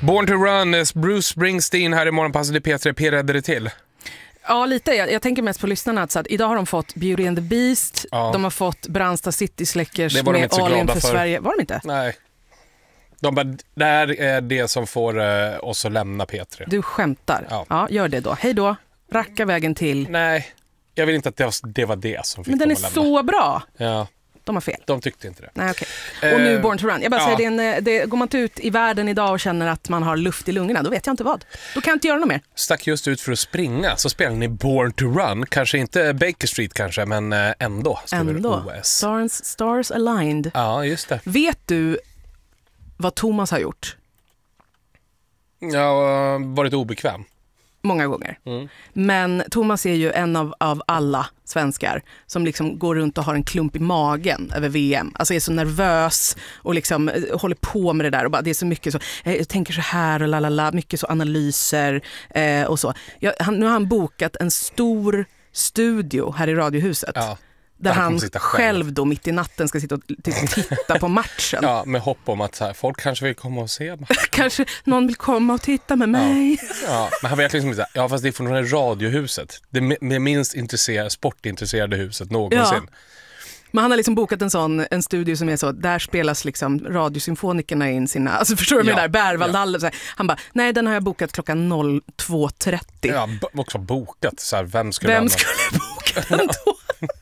Born to Run, Bruce Springsteen här i Morgonpasset i P3. P räddade det till. Ja, lite. Jag tänker mest på lyssnarna. Så att idag har de fått Beauty and the Beast. Ja. De har fått Brandsta City Släckers med All In för Sverige. Var de inte? Nej. Det här är det som får oss att lämna P3. Du skämtar. Ja, gör det då. Hej då. Racka vägen till. Nej, jag vill inte att det var det som fick. Men den är så bra. Ja. De har fel. De tyckte inte det. Nej, okej. Och nu Born to Run. Jag bara säger, går man inte ut i världen idag och känner att man har luft i lungorna, då vet jag inte vad. Då kan jag inte göra något mer. Stack just ut för att springa, så spelar ni Born to Run. Kanske inte Baker Street kanske, men ändå. OS. Stars aligned. Ja, just det. Vet du vad Thomas har gjort? Jag har varit obekväm. Många gånger. Men Thomas är ju en av alla svenskar som liksom går runt och har en klump i magen över VM. Alltså är så nervös och liksom håller på med det där och bara, det är så mycket så, jag tänker så här och lalala, mycket så analyser och så. Nu har han bokat en stor studio här i Radiohuset. Ja. Där han själv då mitt i natten ska sitta och titta på matchen. Ja, med hopp om att så här, folk kanske vill komma och se matchen. Kanske någon vill komma och titta med mig. Ja, men han verkligen liksom ja, fast det är från Radiohuset. Det är minst sportintresserade huset någonsin. Ja. Men han har liksom bokat en studio som är så, där spelas liksom radiosymfonikerna in sina, alltså förstår du med det där, Berwaldhallen. Ja. Han bara, nej, den har jag bokat klockan 02.30. Ja, också bokat. Så här, vem skulle boka den då?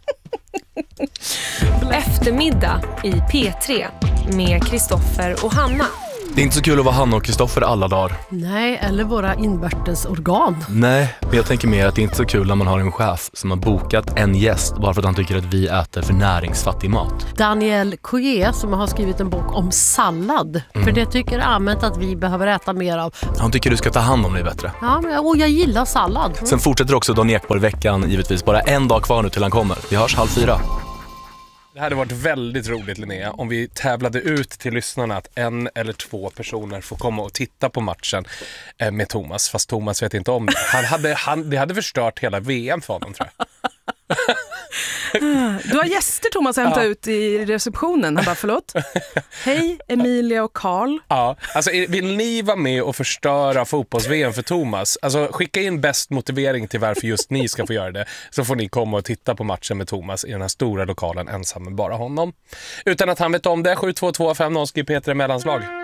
Eftermiddag i P3 med Kristoffer och Hanna. Det är inte så kul att vara Hanna och Kristoffer alla dagar. Nej, eller våra invärtes organ. Nej, men jag tänker mer att det är inte så kul när man har en chef som har bokat en gäst bara för att han tycker att vi äter för näringsfattig mat. Daniel Coué som har skrivit en bok om sallad. För det tycker allmänt att vi behöver äta mer av. Han tycker du ska ta hand om dig bättre. Ja, och jag gillar sallad. Sen fortsätter också Dan Ekborg veckan, givetvis. Bara en dag kvar nu till han kommer. Vi hörs 3:30. Det hade varit väldigt roligt, Linnea, om vi tävlade ut till lyssnarna att 1 eller 2 personer får komma och titta på matchen med Thomas. Fast Thomas vet inte om det. Det hade förstört hela VM för honom, tror jag. Du har gäster, Thomas, hämta ut i receptionen. Han bara, förlåt. Hej, Emilia och Karl. Ja, alltså vill ni vara med och förstöra fotbolls-VM för Thomas? Alltså skicka in bäst motivering till varför just ni ska få göra det. Så får ni komma och titta på matchen med Thomas i den här stora lokalen ensam med bara honom. Utan att han vet om det. 72225 skriv P3 mellanslag.